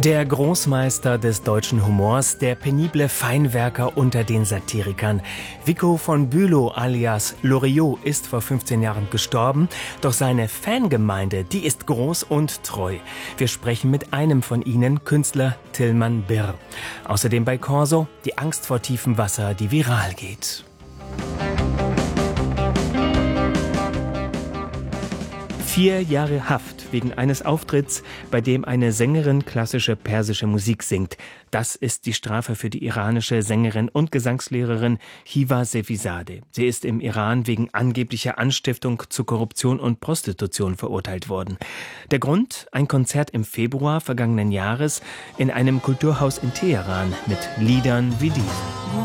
Der Großmeister des deutschen Humors, der penible Feinwerker unter den Satirikern. Vico von Bülow alias Loriot ist vor 15 Jahren gestorben, doch seine Fangemeinde, die ist groß und treu. Wir sprechen mit einem von ihnen, Künstler Tilman Birr. Außerdem bei Corso die Angst vor tiefem Wasser, die viral geht. Vier Jahre Haft wegen eines Auftritts, bei dem eine Sängerin klassische persische Musik singt. Das ist die Strafe für die iranische Sängerin und Gesangslehrerin Hiva Sefizadeh. Sie ist im Iran wegen angeblicher Anstiftung zu Korruption und Prostitution verurteilt worden. Der Grund? Ein Konzert im Februar vergangenen Jahres in einem Kulturhaus in Teheran mit Liedern wie diesen.